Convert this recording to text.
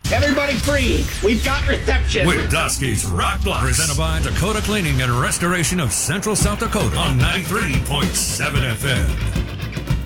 Everybody free. We've got reception. With Dusky's Rock Blocks. Presented by Dakota Cleaning and Restoration of Central South Dakota on 93.7 FM.